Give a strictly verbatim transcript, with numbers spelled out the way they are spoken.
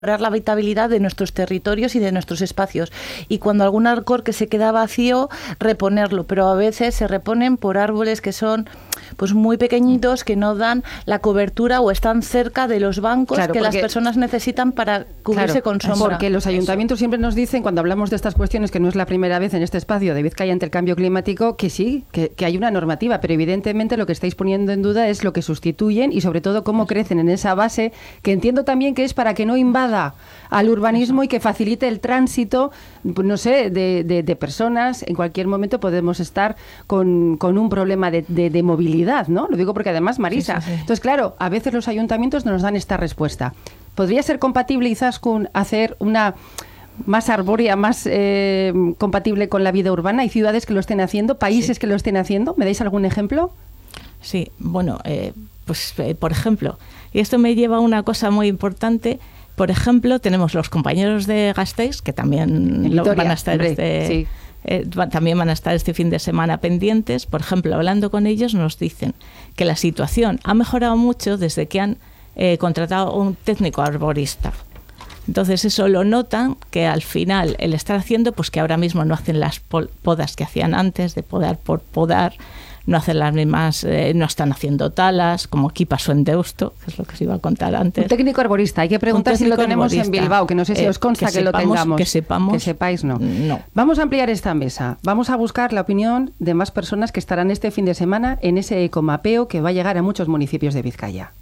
la habitabilidad de nuestros territorios y de nuestros espacios, y cuando algún alcorque que se queda vacío, reponerlo, pero a veces se reponen por árboles que son pues muy pequeñitos, que no dan la cobertura o están cerca de los bancos claro, que porque, las personas necesitan para cubrirse claro, con sombra. Porque los ayuntamientos Eso. siempre nos dicen, cuando hablamos de estas cuestiones, que no es la primera vez en este espacio de Vizcaya ante el cambio climático, que sí, que, que hay una normativa, pero evidentemente lo que estáis poniendo en duda es lo que sustituyen y sobre todo cómo crecen en esa base, que entiendo también que es para que no invada al urbanismo y que facilite el tránsito, no sé, de, de, de personas. En cualquier momento podemos estar con, con un problema de, de, de movilidad, ¿no? Lo digo porque además, Marisa, sí, sí, sí. Entonces claro, a veces los ayuntamientos nos dan esta respuesta. ¿Podría ser compatible Izaskun hacer una más arbórea, más eh, compatible con la vida urbana? ¿Hay ciudades que lo estén haciendo, países sí. que lo estén haciendo? ¿Me dais algún ejemplo? Sí, bueno, eh, pues eh, por ejemplo, y esto me lleva a una cosa muy importante. Por ejemplo, tenemos los compañeros de Gasteiz, que también lo, van a estar hombre, este, sí. eh, también van a estar este fin de semana pendientes. Por ejemplo, hablando con ellos, nos dicen que la situación ha mejorado mucho desde que han eh, contratado a un técnico arborista. Entonces eso lo notan, que al final el estar haciendo, pues que ahora mismo no hacen las podas que hacían antes, de podar por podar, no hacen las mismas, eh, no están haciendo talas, como aquí pasó en Deusto, que es lo que os iba a contar antes. Un técnico arborista, hay que preguntar si lo tenemos arborista. En Bilbao, que no sé si eh, os consta que, que sepamos, lo tengamos. Que sepamos. Que sepáis, no. no. Vamos a ampliar esta mesa, vamos a buscar la opinión de más personas que estarán este fin de semana en ese ecomapeo que va a llegar a muchos municipios de Vizcaya.